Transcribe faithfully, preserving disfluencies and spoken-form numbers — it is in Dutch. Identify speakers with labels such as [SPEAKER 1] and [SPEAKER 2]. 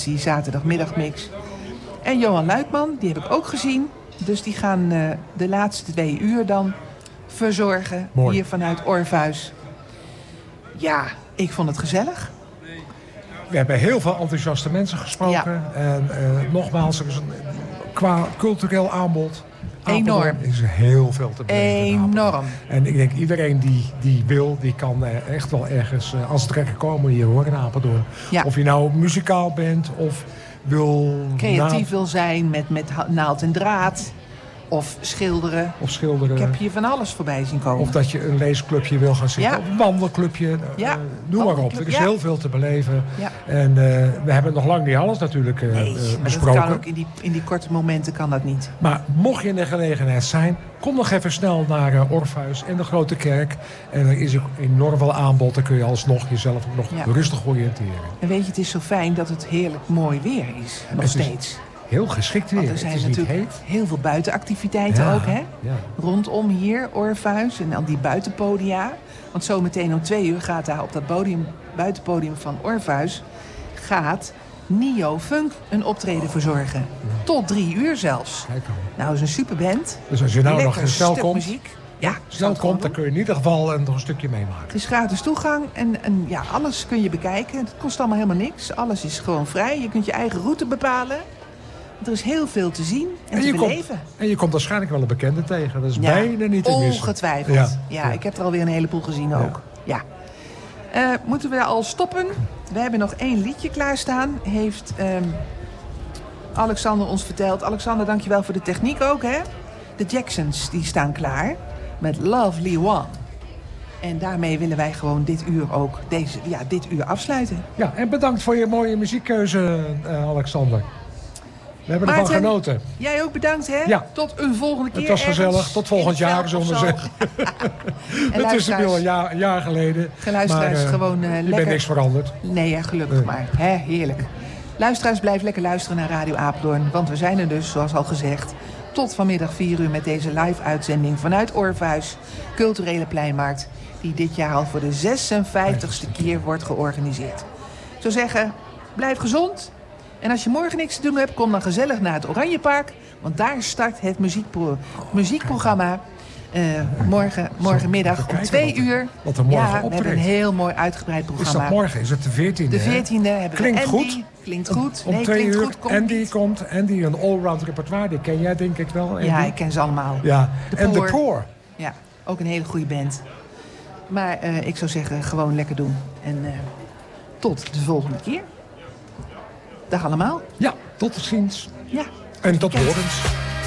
[SPEAKER 1] formatie zaterdagmiddagmix. En Johan Luitman, die heb ik ook gezien. Dus die gaan uh, de laatste twee uur dan verzorgen. Mooi. Hier vanuit Orpheus. Ja, ik vond het gezellig.
[SPEAKER 2] We hebben heel veel enthousiaste mensen gesproken. Ja. En uh, nogmaals, er is een, qua cultureel aanbod...
[SPEAKER 1] Enorm.
[SPEAKER 2] Er is heel veel te beleven.
[SPEAKER 1] Enorm.
[SPEAKER 2] En ik denk iedereen die, die wil, die kan echt wel ergens uh, als trekker komen hier hoor in Apeldoorn. Ja. Of je nou muzikaal bent of wil...
[SPEAKER 1] creatief na... wil zijn met, met naald en draad. Of schilderen.
[SPEAKER 2] Of schilderen.
[SPEAKER 1] Ik heb hier van alles voorbij zien komen.
[SPEAKER 2] Of dat je een leesclubje wil gaan zitten. Ja. Of een wandelclubje.
[SPEAKER 1] Ja.
[SPEAKER 2] Uh, noem maar op. Er is ja. heel veel te beleven.
[SPEAKER 1] Ja.
[SPEAKER 2] En uh, we hebben nog lang niet alles natuurlijk uh,
[SPEAKER 1] nee,
[SPEAKER 2] uh,
[SPEAKER 1] maar
[SPEAKER 2] besproken.
[SPEAKER 1] Dat kan ook in die, in die korte momenten kan dat niet.
[SPEAKER 2] Maar mocht je in de gelegenheid zijn... kom nog even snel naar uh, Orpheus en de Grote Kerk. En er is ook enorm veel aanbod. Dan kun je alsnog jezelf nog ja. rustig oriënteren.
[SPEAKER 1] En weet je, het is zo fijn dat het heerlijk mooi weer is. Nog het steeds.
[SPEAKER 2] Is heel geschikt weer.
[SPEAKER 1] Want er zijn
[SPEAKER 2] het is
[SPEAKER 1] natuurlijk
[SPEAKER 2] niet heet.
[SPEAKER 1] heel veel buitenactiviteiten
[SPEAKER 2] ja,
[SPEAKER 1] ook, hè?
[SPEAKER 2] Ja.
[SPEAKER 1] Rondom hier, Orpheus en al die buitenpodia. Want zometeen om twee uur gaat daar op dat podium, buitenpodium van Orpheus... gaat Nio Funk een optreden verzorgen. Ja. Tot drie uur zelfs. Kijk al. Nou, dat is een superband.
[SPEAKER 2] Dus als je nou
[SPEAKER 1] lekker
[SPEAKER 2] nog snel komt,
[SPEAKER 1] muziek. Ja,
[SPEAKER 2] snel komt, dan kun je in ieder geval nog een stukje meemaken.
[SPEAKER 1] Het is gratis toegang en, en ja, alles kun je bekijken. Het kost allemaal helemaal niks. Alles is gewoon vrij. Je kunt je eigen route bepalen. Er is heel veel te zien en, en te beleven.
[SPEAKER 2] Komt, en je komt waarschijnlijk wel een bekende tegen. Dat is
[SPEAKER 1] ja,
[SPEAKER 2] bijna niet te missen.
[SPEAKER 1] Ongetwijfeld. Ja, ja, ja, ik heb er alweer een heleboel gezien ook. Ja. Ja. Uh, moeten we al stoppen? We hebben nog één liedje klaarstaan. Heeft um, Alexander ons verteld. Alexander, dankjewel voor de techniek ook, hè? De Jacksons, die staan klaar. Met Lovely One. En daarmee willen wij gewoon dit uur ook, deze, ja, dit uur afsluiten.
[SPEAKER 2] Ja, en bedankt voor je mooie muziekkeuze, uh, Alexander. We hebben
[SPEAKER 1] Maarten,
[SPEAKER 2] ervan genoten.
[SPEAKER 1] Jij ook bedankt, hè?
[SPEAKER 2] Ja.
[SPEAKER 1] Tot een volgende keer.
[SPEAKER 2] Het was gezellig. Tot volgend jaar, zullen we zeggen. Het is nu al een jaar, een jaar geleden.
[SPEAKER 1] Luisteraars,
[SPEAKER 2] maar, uh,
[SPEAKER 1] gewoon uh,
[SPEAKER 2] je
[SPEAKER 1] lekker...
[SPEAKER 2] bent niks veranderd.
[SPEAKER 1] Nee, ja, gelukkig nee. maar. Hè, heerlijk. Luisteraars, blijf lekker luisteren naar Radio Apeldoorn. Want we zijn er dus, zoals al gezegd... tot vanmiddag vier uur met deze live-uitzending vanuit Orpheus... Culturele Pleinmarkt... die dit jaar al voor de zesenvijftigste keer wordt georganiseerd. Ik zou zeggen, blijf gezond... En als je morgen niks te doen hebt, kom dan gezellig naar het Oranjepark. Want daar start het muziekpro- muziekprogramma. Uh, morgen, morgenmiddag om twee uur.
[SPEAKER 2] Wat er morgen
[SPEAKER 1] ja,
[SPEAKER 2] optreedt.
[SPEAKER 1] we hebben een heel mooi uitgebreid programma.
[SPEAKER 2] Is dat morgen? Is het de veertiende?
[SPEAKER 1] De veertiende hebben
[SPEAKER 2] klinkt
[SPEAKER 1] we Andy.
[SPEAKER 2] Goed.
[SPEAKER 1] Klinkt goed.
[SPEAKER 2] Om, om
[SPEAKER 1] nee,
[SPEAKER 2] twee
[SPEAKER 1] klinkt
[SPEAKER 2] uur.
[SPEAKER 1] Goed, komt
[SPEAKER 2] Andy
[SPEAKER 1] niet.
[SPEAKER 2] komt. Andy, een allround repertoire. Die ken jij denk ik wel. Andy.
[SPEAKER 1] Ja, ik ken ze allemaal.
[SPEAKER 2] Ja. En The Poor.
[SPEAKER 1] Ja, ook een hele goede band. Maar uh, ik zou zeggen, gewoon lekker doen. En uh, tot de volgende keer. Dag allemaal.
[SPEAKER 2] Ja, tot ziens.
[SPEAKER 1] Ja.
[SPEAKER 2] En tot horens.